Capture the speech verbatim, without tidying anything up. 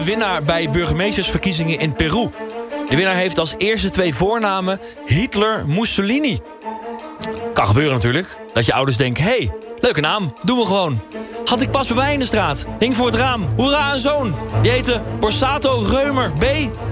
winnaar bij burgemeestersverkiezingen in Peru. De winnaar heeft als eerste twee voornamen Hitler Mussolini. Kan gebeuren natuurlijk, dat je ouders denken... hé, hey, leuke naam, doen we gewoon. Had ik pas bij mij in de straat, hing voor het raam. Hoera, een zoon. Die heette Borsato Reumer B.